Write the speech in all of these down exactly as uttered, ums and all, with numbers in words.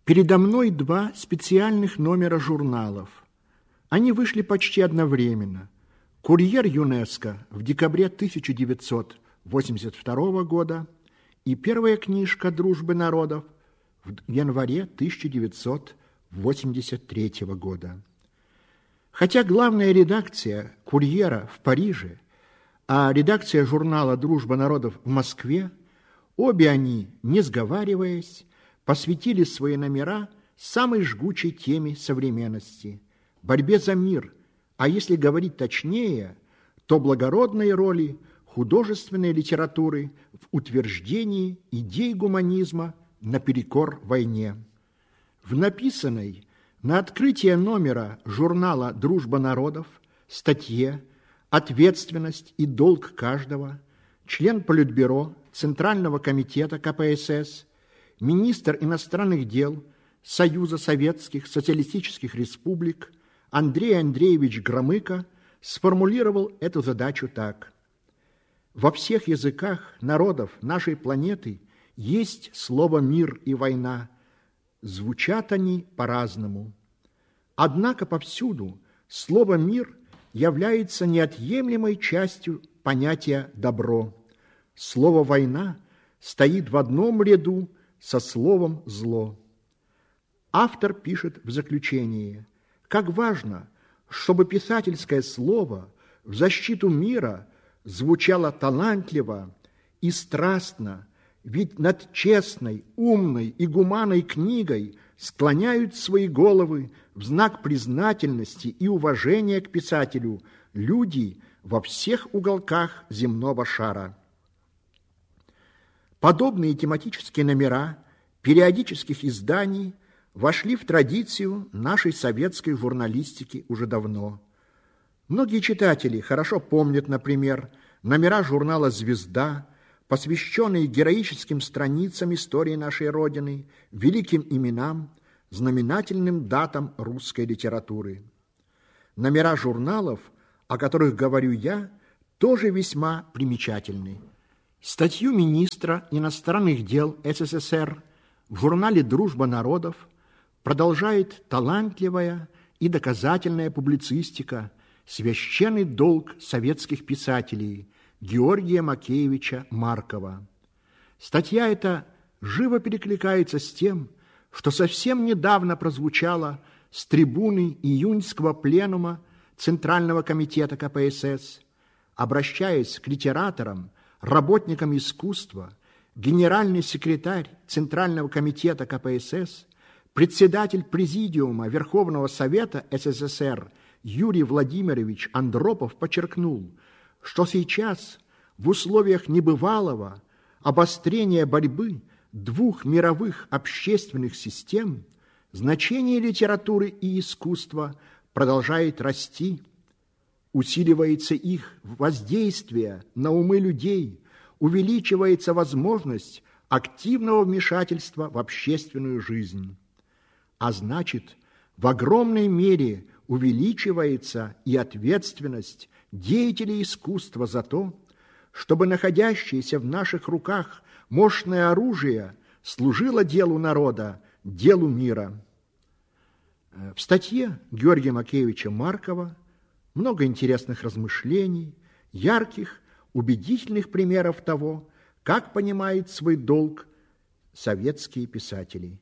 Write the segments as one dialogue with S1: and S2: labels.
S1: Передо мной два специальных номера журналов. Они вышли почти одновременно. «Курьер ЮНЕСКО» в декабре тысяча девятьсот восемьдесят второго года и первая книжка «Дружбы народов» в январе тысяча девятьсот восемьдесят третьего года. Хотя главная редакция «Курьера» в Париже, а редакция журнала «Дружба народов» в Москве, обе они, не сговариваясь, посвятили свои номера самой жгучей теме современности – борьбе за мир, а если говорить точнее, то благородной роли художественной литературы в утверждении идей гуманизма наперекор войне. В написанной на открытие номера журнала «Дружба народов» статье «Ответственность и долг каждого» член Политбюро Центрального комитета ка пэ эс эс, министр иностранных дел Союза Советских Социалистических Республик Андрей Андреевич Громыко сформулировал эту задачу так. Во всех языках народов нашей планеты есть слово «мир» и «война». Звучат они по-разному. Однако повсюду слово «мир» является неотъемлемой частью понятия «добро». Слово «война» стоит в одном ряду со словом «зло». Автор пишет в заключении: «Как важно, чтобы писательское слово в защиту мира звучало талантливо и страстно, ведь над честной, умной и гуманной книгой склоняют свои головы в знак признательности и уважения к писателю люди во всех уголках земного шара». Подобные тематические номера периодических изданий вошли в традицию нашей советской журналистики уже давно. Многие читатели хорошо помнят, например, номера журнала «Звезда», посвященные героическим страницам истории нашей Родины, великим именам, знаменательным датам русской литературы. Номера журналов, о которых говорю я, тоже весьма примечательны. Статью министра иностранных дел эс эс эс эр в журнале «Дружба народов» продолжает талантливая и доказательная публицистика, священный долг советских писателей Георгия Макеевича Маркова. Статья эта живо перекликается с тем, что совсем недавно прозвучало с трибуны июньского пленума Центрального комитета ка пэ эс эс, обращаясь к литераторам, работникам искусства, генеральный секретарь Центрального комитета ка пэ эс эс, председатель Президиума Верховного Совета эс эс эс эр Юрий Владимирович Андропов подчеркнул, что сейчас в условиях небывалого обострения борьбы двух мировых общественных систем значение литературы и искусства продолжает расти. Усиливается их воздействие на умы людей, увеличивается возможность активного вмешательства в общественную жизнь. А значит, в огромной мере увеличивается и ответственность деятелей искусства за то, чтобы находящееся в наших руках мощное оружие служило делу народа, делу мира. В статье Георгия Макеевича Маркова много интересных размышлений, ярких, убедительных примеров того, как понимают свой долг советские писатели.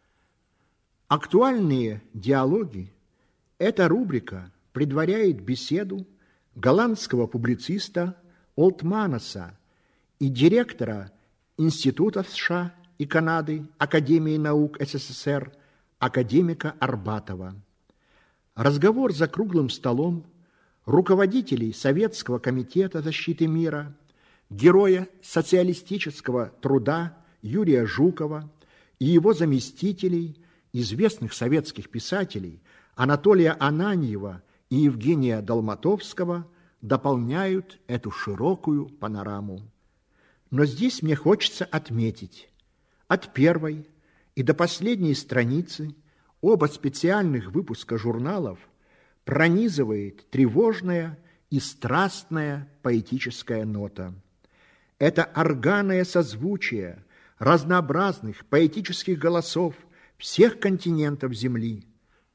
S1: Актуальные диалоги – эта рубрика предваряет беседу голландского публициста Олтманаса и директора Института США и Канады Академии наук эс эс эс эр академика Арбатова. Разговор за круглым столом руководителей Советского комитета защиты мира, героя социалистического труда Юрия Жукова и его заместителей, известных советских писателей Анатолия Ананьева и Евгения Долматовского, дополняют эту широкую панораму. Но здесь мне хочется отметить, от первой и до последней страницы оба специальных выпуска журналов пронизывает тревожная и страстная поэтическая нота. Это органное созвучие разнообразных поэтических голосов всех континентов Земли.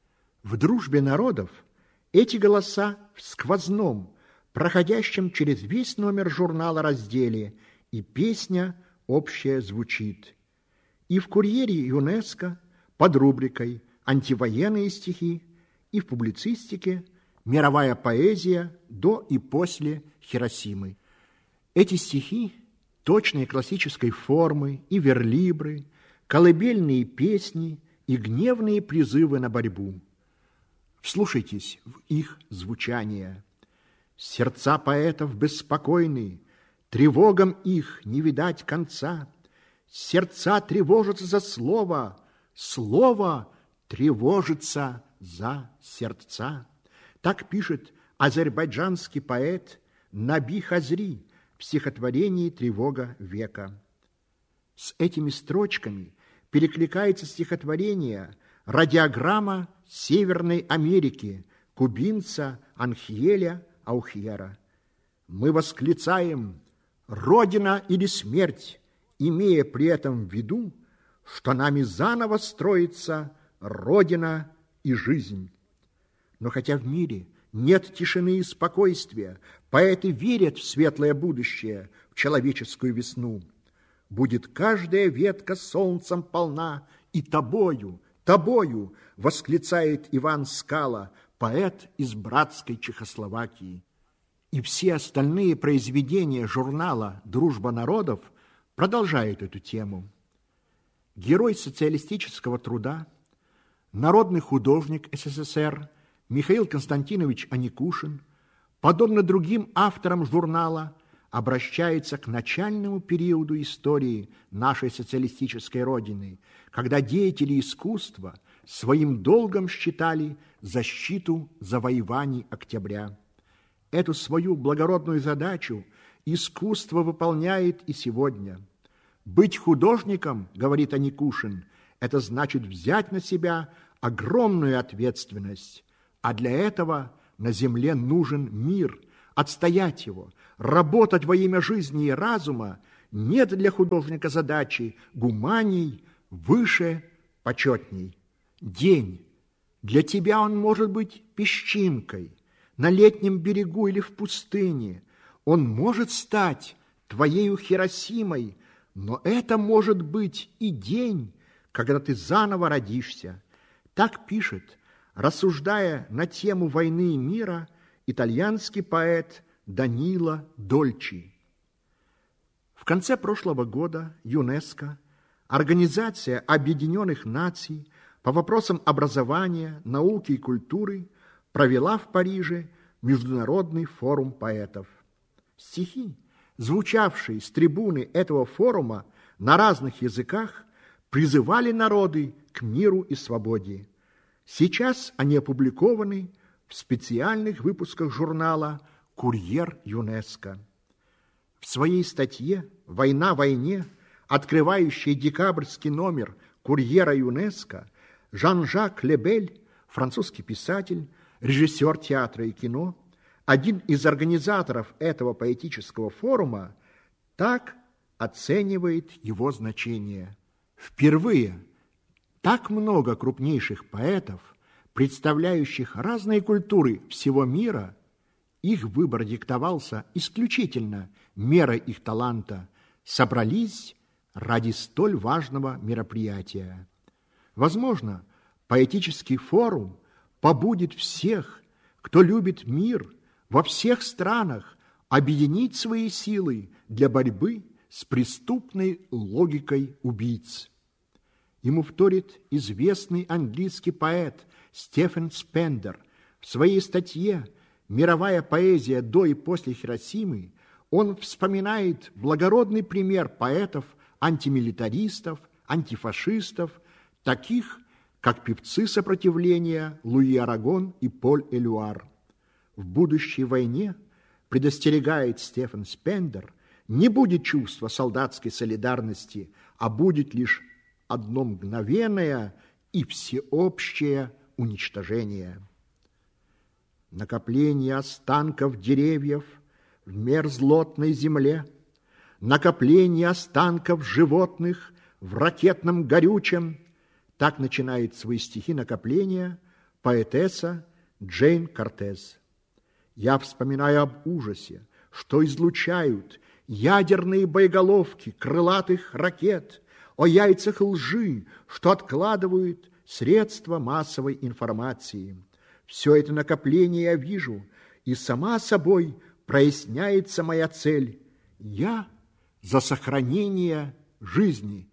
S1: В «Дружбе народов» эти голоса в сквозном, проходящем через весь номер журнала разделе, и песня общая звучит. И в «Курьере» ЮНЕСКО под рубрикой «Антивоенные стихи», и в публицистике «Мировая поэзия до и после Хиросимы». Эти стихи точной классической формы и верлибры, колыбельные песни и гневные призывы на борьбу. Вслушайтесь в их звучание. Сердца поэтов беспокойны, тревогам их не видать конца. Сердца тревожатся за слово, слово тревожится за сердца. Так пишет азербайджанский поэт Наби Хазри в стихотворении «Тревога века». С этими строчками перекликается стихотворение «Радиограмма Северной Америки» кубинца Анхиеля Аухьера. Мы восклицаем «Родина или смерть», имея при этом в виду, что нами заново строится Родина и жизнь. Но хотя в мире нет тишины и спокойствия, поэты верят в светлое будущее, в человеческую весну. Будет каждая ветка солнцем полна, и тобою, тобою, восклицает Иван Скала, поэт из братской Чехословакии. И все остальные произведения журнала «Дружба народов» продолжают эту тему. Герой социалистического труда, народный художник СССР Михаил Константинович Аникушин, подобно другим авторам журнала, обращается к начальному периоду истории нашей социалистической родины, когда деятели искусства своим долгом считали защиту завоеваний октября. Эту свою благородную задачу искусство выполняет и сегодня. Быть художником, говорит Аникушин, это значит взять на себя огромную ответственность, а для этого на земле нужен мир, отстоять его, работать во имя жизни и разума. Нет для художника задачи гуманней, выше, почетней. День. Для тебя он может быть песчинкой, на летнем берегу или в пустыне. Он может стать твоею Хиросимой, но это может быть и день, когда ты заново родишься. Так пишет, рассуждая на тему войны и мира, итальянский поэт Данило Дольчи. В конце прошлого года ЮНЕСКО, Организация Объединенных Наций по вопросам образования, науки и культуры, провела в Париже Международный форум поэтов. Стихи, звучавшие с трибуны этого форума на разных языках, призывали народы к миру и свободе. Сейчас они опубликованы в специальных выпусках журнала «Курьер ЮНЕСКО». В своей статье «Война войне», открывающей декабрьский номер «Курьера ЮНЕСКО», Жан-Жак Лебель, французский писатель, режиссер театра и кино, один из организаторов этого поэтического форума, так оценивает его значение. Впервые так много крупнейших поэтов, представляющих разные культуры всего мира, их выбор диктовался исключительно мерой их таланта, собрались ради столь важного мероприятия. Возможно, поэтический форум побудит всех, кто любит мир во всех странах, объединить свои силы для борьбы с преступной логикой убийц. Ему вторит известный английский поэт Стефан Спендер. В своей статье «Мировая поэзия до и после Хиросимы» он вспоминает благородный пример поэтов-антимилитаристов, антифашистов, таких, как певцы сопротивления Луи Арагон и Поль Элюар. В будущей войне, предостерегает Стефан Спендер, не будет чувства солдатской солидарности, а будет лишь одно мгновенное и всеобщее уничтожение. Накопление останков деревьев в мерзлотной земле, накопление останков животных в ракетном горючем, Так начинает свои стихи накопления поэтесса Джейн Кортес. Я вспоминаю об ужасе, что излучают ядерные боеголовки крылатых ракет, о яйцах лжи, что откладывают средства массовой информации. Все это накопление я вижу, и сама собой проясняется моя цель. Я за сохранение жизни.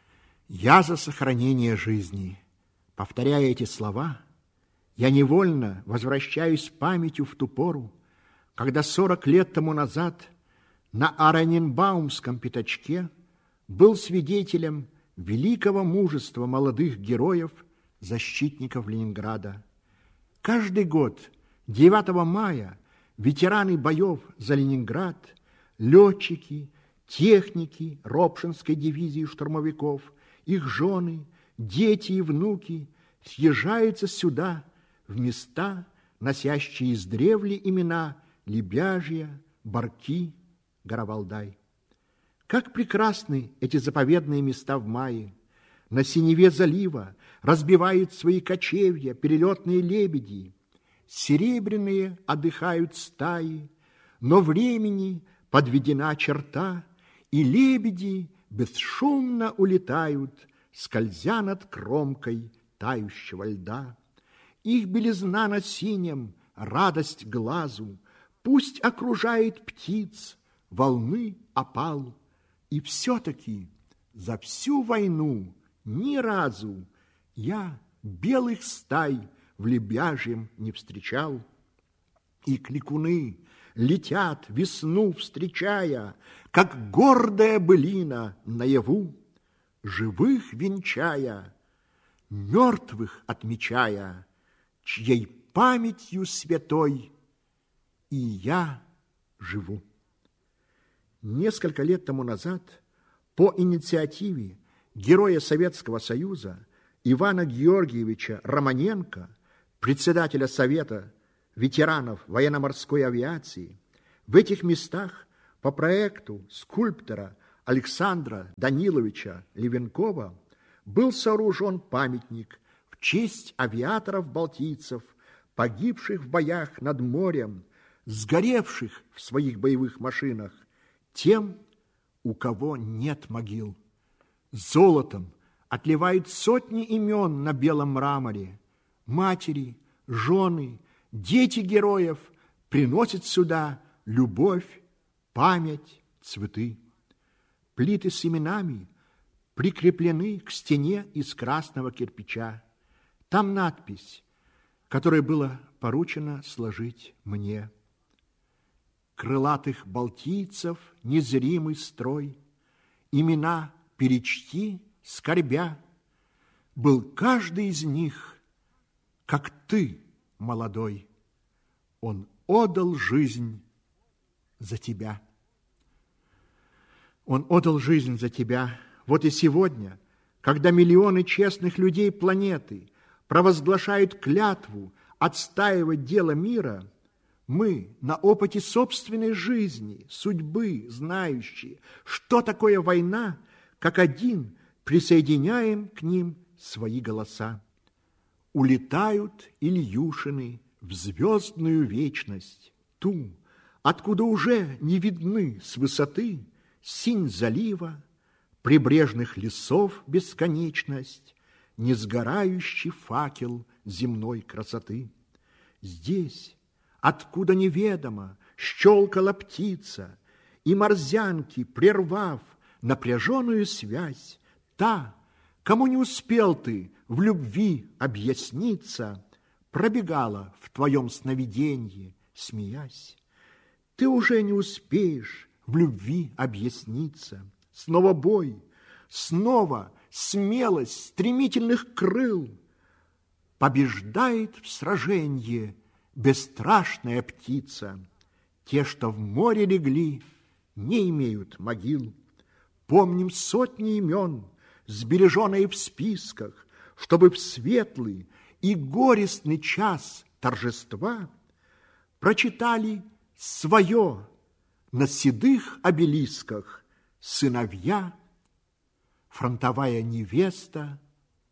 S1: Я за сохранение жизни. Повторяя эти слова, я невольно возвращаюсь памятью в ту пору, когда сорок лет тому назад на Араненбаумском пятачке был свидетелем великого мужества молодых героев, защитников Ленинграда. Каждый год, девятого мая, ветераны боев за Ленинград, летчики, техники Ропшинской дивизии штурмовиков, их жены, дети и внуки съезжаются сюда, в места, носящие издревле имена Лебяжья, Барки, Горовалдай. Как прекрасны эти заповедные места в мае! На синеве залива разбивают свои кочевья перелетные лебеди, серебряные отдыхают стаи, но времени подведена черта, и лебеди бесшумно улетают, скользя над кромкой тающего льда. Их белизна на синем, радость глазу, пусть окружает птиц, волны опал. И все-таки за всю войну ни разу я белых стай в Лебяжьем не встречал. И кликуны летят, весну встречая, как гордая былина наяву, живых венчая, мертвых отмечая, чьей памятью святой и я живу. Несколько лет тому назад по инициативе героя Советского Союза Ивана Георгиевича Романенко, председателя Совета ветеранов военно-морской авиации, в этих местах по проекту скульптора Александра Даниловича Левенкова был сооружен памятник в честь авиаторов-балтийцев, погибших в боях над морем, сгоревших в своих боевых машинах, тем, у кого нет могил. Золотом отливают сотни имен на белом мраморе. Матери, жены, дети героев приносят сюда любовь, память, цветы. Плиты с именами прикреплены к стене из красного кирпича. Там надпись, которой было поручено сложить мне. Крылатых балтийцев незримый строй, имена перечти, скорбя, был каждый из них, как ты, молодой. Он отдал жизнь за тебя. Он отдал жизнь за тебя. Вот и сегодня, когда миллионы честных людей планеты провозглашают клятву отстаивать дело мира, мы на опыте собственной жизни, судьбы, знающие, что такое война, как один присоединяем к ним свои голоса. Улетают Ильюшины в звездную вечность, ту, откуда уже не видны с высоты синь залива, прибрежных лесов бесконечность, несгорающий факел земной красоты. Здесь, откуда неведомо щелкала птица, и морзянки, прервав напряженную связь, та, кому не успел ты в любви объясниться, пробегала в твоем сновиденье, смеясь. Ты уже не успеешь в любви объясниться. Снова бой, снова смелость стремительных крыл. Побеждает в сраженье бесстрашная птица. Те, что в море легли, не имеют могил. Помним сотни имен, сбереженные в списках, чтобы в светлый и горестный час торжества прочитали свое на седых обелисках сыновья, фронтовая невеста,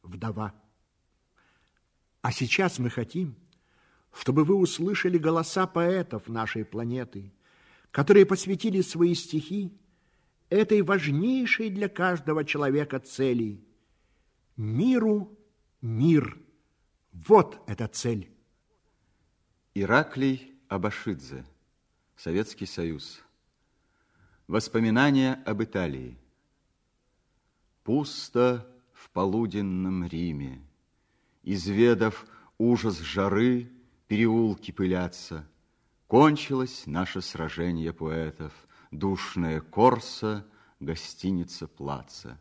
S1: вдова. А сейчас мы хотим, чтобы вы услышали голоса поэтов нашей планеты, которые посвятили свои стихи этой важнейшей для каждого человека цели – миру мир. Вот эта цель.
S2: Ираклий Абашидзе, Советский Союз. Воспоминания об Италии. Пусто в полуденном Риме, изведав ужас жары, переулки пылятся. Кончилось наше сражение поэтов, душная Корса, гостиница Плаца.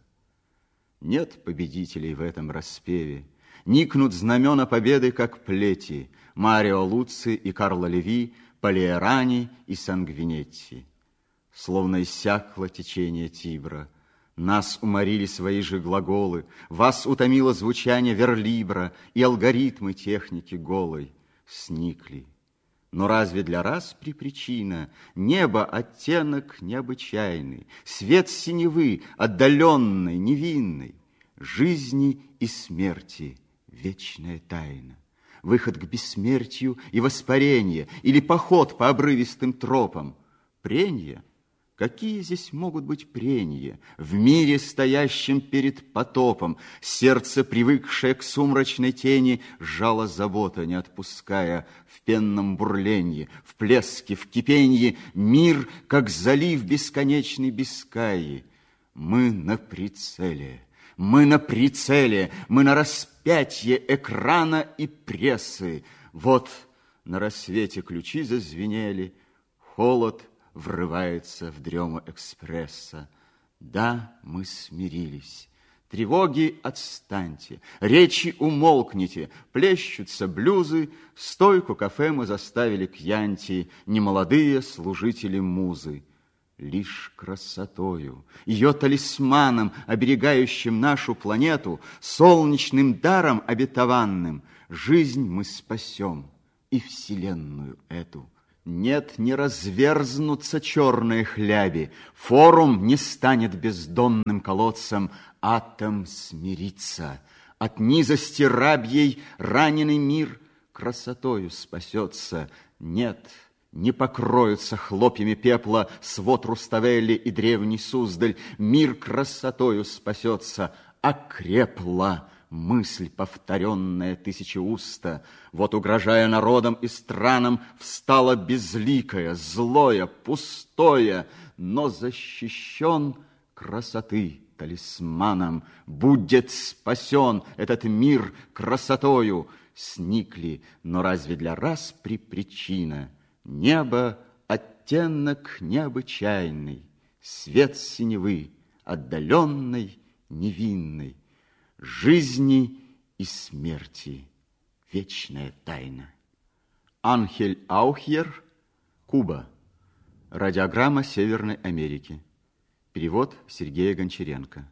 S2: Нет победителей в этом распеве, никнут знамена победы, как плети, Марио Луци и Карло Леви, Палеарани и Сангвинетти. Словно иссякло течение Тибра, нас уморили свои же глаголы, вас утомило звучание верлибра, и алгоритмы техники голой сникли. Но разве для распри причина? Небо оттенок необычайный, свет синевы, отдаленной, невинной, жизни и смерти вечная тайна, выход к бессмертию и воспарение, или поход по обрывистым тропам. Прения? Какие здесь могут быть прения в мире, стоящем перед потопом? Сердце, привыкшее к сумрачной тени, сжало забота, не отпуская в пенном бурленье, в плеске, в кипенье. Мир, как залив бесконечный Бискайи. Мы на прицеле, мы на прицеле, мы на распятье экрана и прессы. Вот на рассвете ключи зазвенели, холод врывается в дрему экспресса. Да, мы смирились. Тревоги отстаньте, речи умолкните, плещутся блюзы, стойку кафе мы заставили кьянти, немолодые служители музы. Лишь красотою, ее талисманом, оберегающим нашу планету, солнечным даром обетованным, жизнь мы спасем и вселенную эту. Нет, не разверзнутся черные хляби, форум не станет бездонным колодцем, атом смирится. От низости рабьей раненый мир красотою спасется. Нет, не покроются хлопьями пепла свод Руставели и древний Суздаль. Мир красотою спасется, окрепла мысль, повторенная тысячеуста. Вот, угрожая народам и странам, встало безликое, злое, пустое, но защищен красоты талисманом. Будет спасен этот мир красотою. Сникли, но разве для распри причина? Небо оттенок необычайный, свет синевы, отдаленной, невинной, жизни и смерти вечная тайна. Анхель Аухьер, Куба. Радиограмма Северной Америки. Перевод Сергея Гончаренко.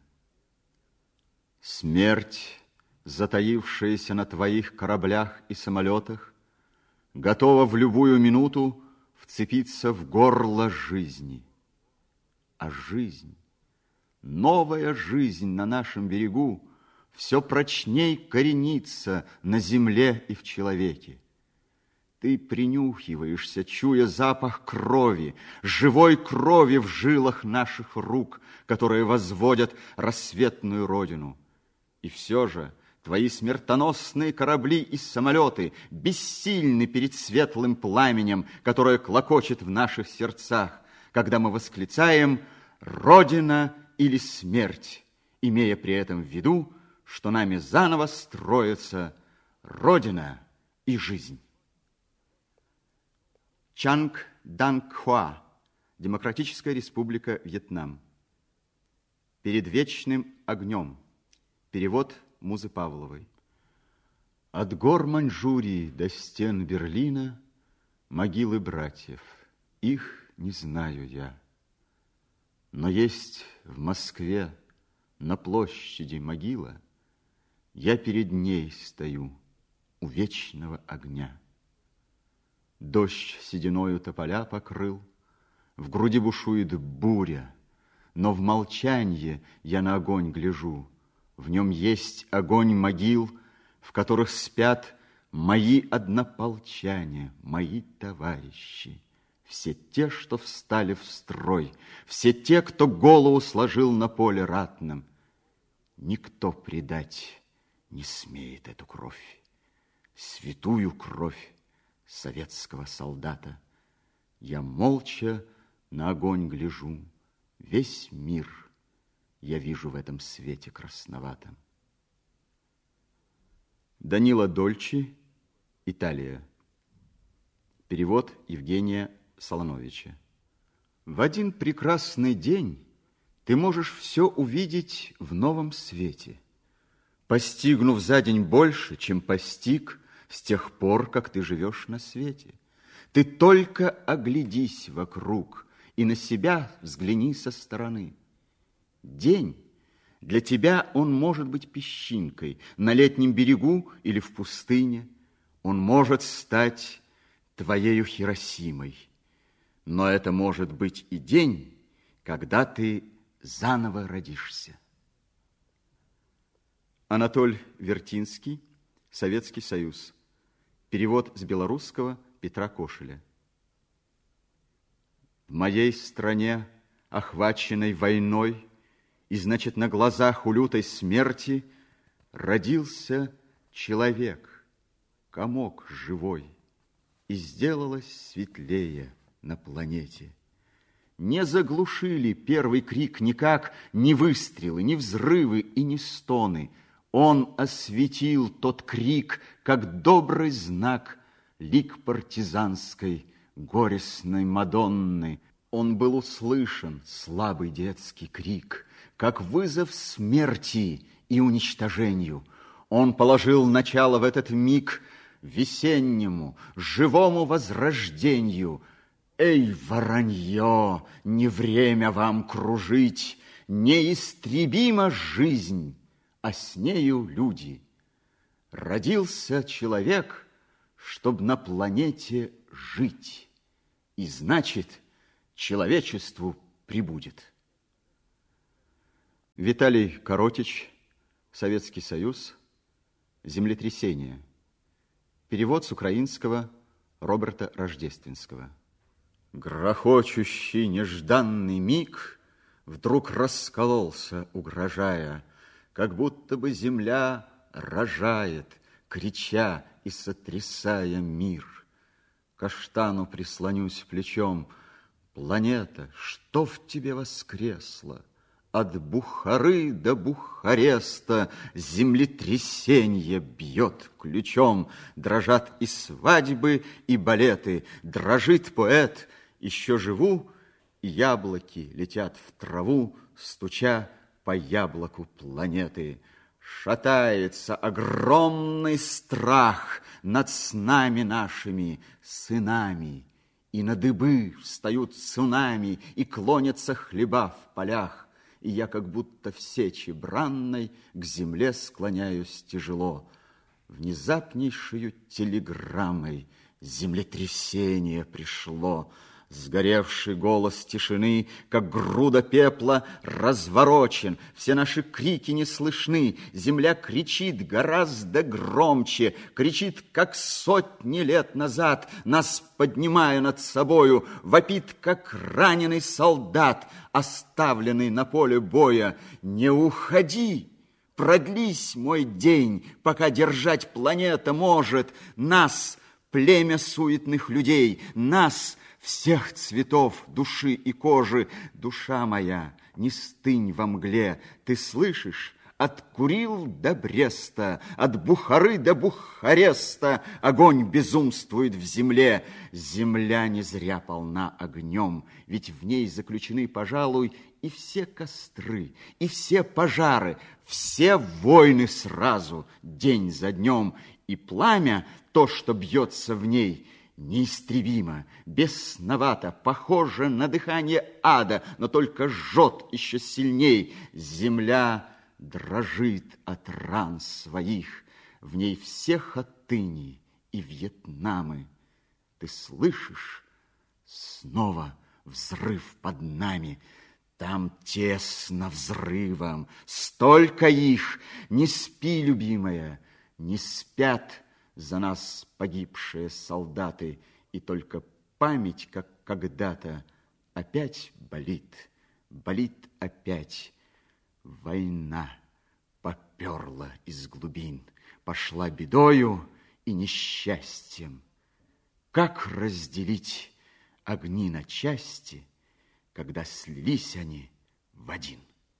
S2: Смерть, затаившаяся на твоих кораблях и самолетах, готова в любую минуту вцепиться в горло жизни. А жизнь, новая жизнь на нашем берегу, все прочней коренится на земле и в человеке. Ты принюхиваешься, чуя запах крови, живой крови в жилах наших рук, которые возводят рассветную родину. И все же твои смертоносные корабли и самолеты бессильны перед светлым пламенем, которое клокочет в наших сердцах, когда мы восклицаем «Родина или смерть», имея при этом в виду, что нами заново строится Родина и жизнь. Чанг Данг Хуа, Демократическая Республика Вьетнам. Перед вечным огнем. Перевод Музы Павловой. От гор Маньчжурии до стен Берлина могилы братьев, их не знаю я. Но есть в Москве на площади могила, я перед ней стою у вечного огня. Дождь сединою тополя покрыл, в груди бушует буря, но в молчанье я на огонь гляжу. В нем есть огонь могил, в которых спят мои однополчане, мои товарищи. Все те, что встали в строй, все те, кто голову сложил на поле ратном. Никто предать не смеет эту кровь, святую кровь советского солдата. Я молча на огонь гляжу, весь мир я вижу в этом свете красноватом. Данила Дольчи, Италия. Перевод Евгения Солоновича. В один прекрасный день ты можешь все увидеть в новом свете, постигнув за день больше, чем постиг с тех пор, как ты живешь на свете. Ты только оглядись вокруг и на себя взгляни со стороны. День для тебя он может быть песчинкой на летнем берегу или в пустыне. Он может стать твоею Хиросимой. Но это может быть и день, когда ты заново родишься. Анатоль Вертинский, Советский Союз. Перевод с белорусского Петра Кошеля. В моей стране, охваченной войной, и, значит, на глазах у лютой смерти родился человек, комок живой, и сделалось светлее на планете. Не заглушили первый крик никак ни выстрелы, ни взрывы и ни стоны. Он осветил тот крик, как добрый знак, лик партизанской горестной Мадонны. Он был услышан, слабый детский крик, как вызов смерти и уничтожению. Он положил начало в этот миг весеннему, живому возрождению. Эй, воронье, не время вам кружить, неистребима жизнь, а с нею люди. Родился человек, чтоб на планете жить, и значит, человечеству прибудет. Виталий Коротич, Советский Союз, землетрясение. Перевод с украинского Роберта Рождественского. Грохочущий нежданный миг вдруг раскололся, угрожая, как будто бы земля рожает, крича и сотрясая мир. К каштану прислонюсь плечом. Планета, что в тебе воскресло? От Бухары до Бухареста землетрясенье бьет ключом. Дрожат и свадьбы, и балеты. Дрожит поэт, еще живу, и яблоки летят в траву, стуча по яблоку планеты. Шатается огромный страх над снами нашими, сынами, и на дыбы встают цунами, и клонятся хлеба в полях, и я как будто в сече бранной к земле склоняюсь тяжело. Внезапнейшую телеграммой землетрясение пришло. Сгоревший голос тишины, как груда пепла, разворочен. Все наши крики не слышны. Земля кричит гораздо громче, кричит, как сотни лет назад, нас поднимая над собою, вопит, как раненый солдат, оставленный на поле боя. Не уходи! Продлись мой день, пока держать планета может. Нас, племя суетных людей, нас, всех цветов души и кожи. Душа моя, не стынь во мгле, ты слышишь? От Курил до Бреста, от Бухары до Бухареста огонь безумствует в земле. Земля не зря полна огнем, ведь в ней заключены, пожалуй, и все костры, и все пожары, все войны сразу, день за днем. И пламя, то, что бьется в ней, неистребимо, бесновато, похоже на дыхание ада, но только жжет еще сильней. Земля дрожит от ран своих, в ней все Хатыни и Вьетнамы. Ты слышишь? Снова взрыв под нами. Там тесно взрывом, столько их. Не спи, любимая, не спят за нас погибшие солдаты, и только память, как когда-то, опять болит, болит опять. Война поперла из глубин, пошла бедою и несчастьем. Как разделить огни на части, когда слились они в один?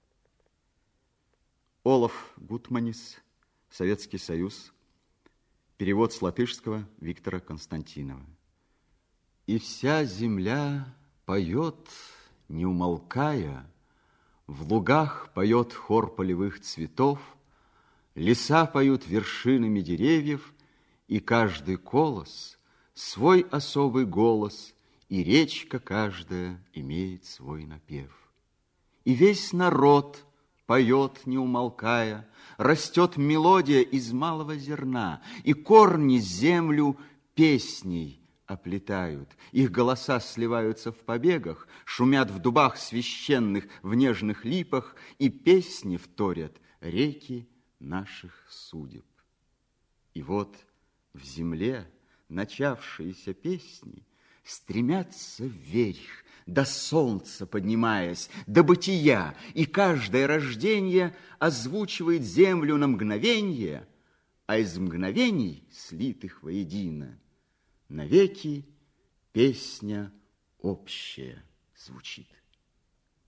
S2: Олаф Гутманис, Советский Союз. Перевод с латышского Виктора Константинова. И вся земля поет, не умолкая, в лугах поет хор полевых цветов, леса поют вершинами деревьев, и каждый колос свой особый голос, и речка каждая имеет свой напев. И весь народ поет, не умолкая, растет мелодия из малого зерна, и корни землю песней оплетают. Их голоса сливаются в побегах, шумят в дубах священных, в нежных липах, и песни вторят реки наших судеб. И вот в земле начавшиеся песни стремятся вверх, до солнца поднимаясь, до бытия, и каждое рождение озвучивает землю на мгновенье, а из мгновений, слитых воедино, навеки песня общая звучит.